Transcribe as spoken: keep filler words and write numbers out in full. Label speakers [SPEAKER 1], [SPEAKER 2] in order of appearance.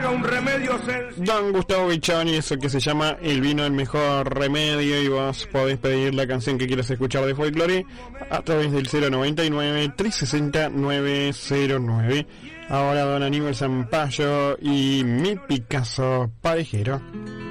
[SPEAKER 1] busca un remedio sencillo.
[SPEAKER 2] Don Gustavo Bichoni, eso que se llama El vino el mejor remedio, y vos podés pedir la canción que quieras escuchar de folclore a través del cero noventa y nueve, trescientos sesenta, nueve cero nueve. Ahora don Aníbal Zampayo y mi Picasso Parejero.